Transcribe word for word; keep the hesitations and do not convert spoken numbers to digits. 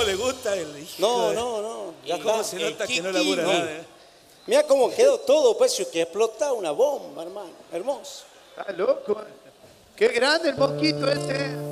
le gusta el hijo. No, no, no. Ya ¿Cómo está. se nota el que no Kiki, labura no. nada? eh? Mira cómo quedó todo, pues, que explota una bomba, hermano. Hermoso. Está loco. Qué grande el mosquito ese.